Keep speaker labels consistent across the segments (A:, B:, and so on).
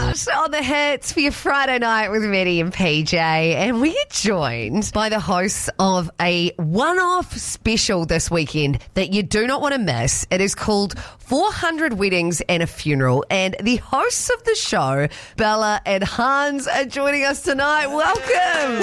A: Alex on the hits for your Friday night with Maddie and PJ. And we are joined by the hosts of a one-off special this weekend that you do not want to miss. It is called 400 Weddings and a Funeral. And the hosts of the show, Bella and Hans, are joining us tonight. Welcome.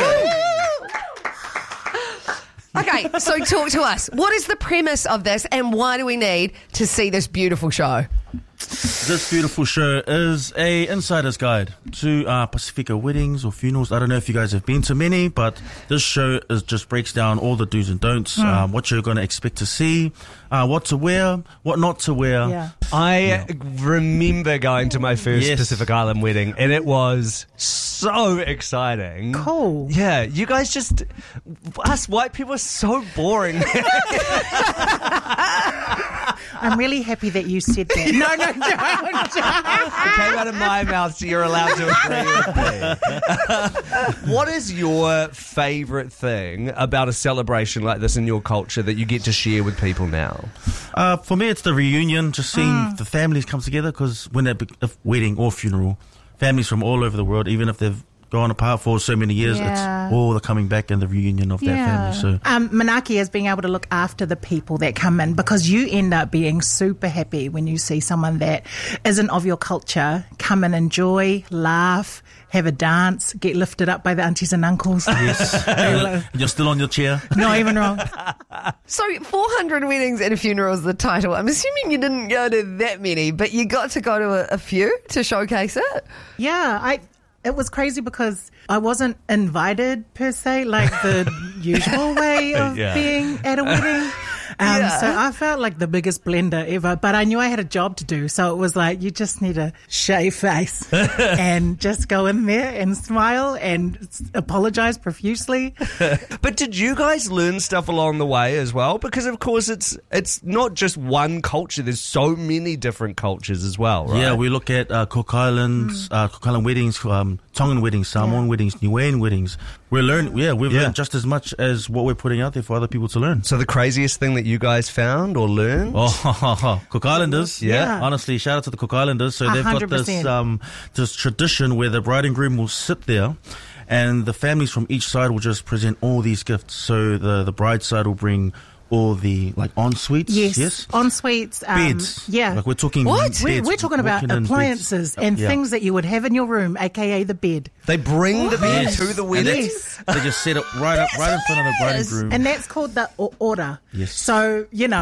A: Okay, so talk to us. What is the premise of this and why do we need to see this beautiful show?
B: This beautiful show is a insider's guide to Pacifica weddings or funerals. I don't know if you guys have been to many, but this show just breaks down all the do's and don'ts, what you're going to expect to see, what to wear, what not to wear.
C: Yeah. I remember going to my first Pacific Island wedding, and it was so exciting.
D: Cool.
C: Yeah, you guys just... Us white people are so boring.
D: I'm really happy that you said that. No, don't.
C: It came out of my mouth, so you're allowed to agree with me. What is your favourite thing about a celebration like this in your culture that you get to share with people now?
B: For me, it's the reunion, just seeing the families come together, because when a wedding or funeral, families from all over the world, even if they've gone apart for so many years, it's all the coming back and the reunion of that family. So
D: Manaki is being able to look after the people that come in, because you end up being super happy when you see someone that isn't of your culture come and enjoy, laugh, have a dance, get lifted up by the aunties and uncles.
B: Yes. And you're still on your chair.
D: Not even wrong.
A: So 400 Weddings and a Funeral is the title. I'm assuming you didn't go to that many, but you got to go to a few to showcase it?
D: Yeah, it was crazy because I wasn't invited per se, like the usual way of being at a wedding. So I felt like the biggest blender ever, but I knew I had a job to do. So it was like, you just need a shave face and just go in there and smile and apologize profusely.
C: But did you guys learn stuff along the way as well? Because of course it's not just one culture. There's so many different cultures as well, right?
B: Yeah, we look at Cook Islands, Cook Island weddings, Tongan weddings, Samoan weddings, Niuean weddings. We've learned just as much as what we're putting out there for other people to learn.
C: So the craziest thing that you guys found or learned?
B: Cook Islanders.
D: Yeah.
B: Honestly, shout out to the Cook Islanders. So they've got
D: 100%.
B: this tradition where the bride and groom will sit there and the families from each side will just present all these gifts. So the bride side will bring all the en-suites. Yes.
D: En-suites.
B: Beds.
D: Yeah.
B: Like we're talking
D: What?
B: beds.
D: We're talking about appliances and things that you would have in your room, aka the bed.
C: They bring the bed to the wedding?
D: Yes.
B: They just set it right in front of the bride and groom.
D: And that's called the order.
B: Yes.
D: So,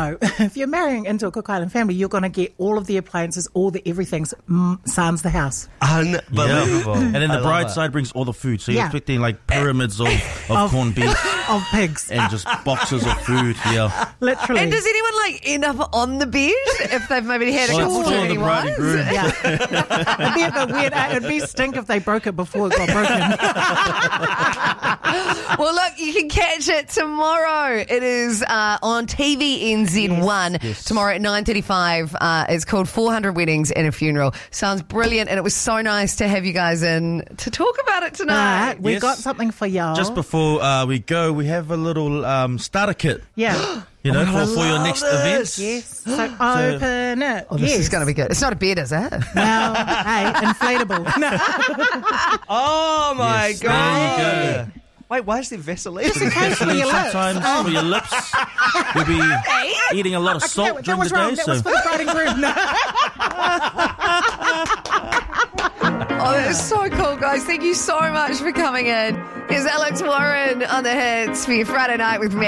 D: if you're marrying into a Cook Island family, you're going to get all of the appliances, all the everything's sans the house.
C: Unbelievable.
B: And then the bride side brings all the food. So you're expecting like pyramids of corned beef.
D: Of pigs.
B: And just boxes of food,
D: Literally.
A: And does anyone end up on the bed if they've maybe had a couple too many
B: bride and groom.
D: Yeah. It'd be a bit weird. It'd be stink if they broke it before it got broken.
A: Well, look, you can catch it tomorrow. It is on TVNZ1 tomorrow at 9:35. It's called 400 Weddings and a Funeral. Sounds brilliant, and it was so nice to have you guys in to talk about it tonight.
D: We've got something for y'all.
B: Just before we go, we have a little starter kit.
D: Yeah.
B: For your next event.
D: Yes. So open it.
A: Oh, this is going to be good. It's not a bed, is it?
D: Well, hey, inflatable. No.
C: Oh, my God.
B: There you go.
C: Wait, why is there Vaseline?
B: Sometimes for your lips. You'll be eating a lot of salt during the day.
D: That was for the bride and groom. No.
A: Oh, that's so cool, guys. Thank you so much for coming in. Here's Alex Warren on the hits for your Friday night with me.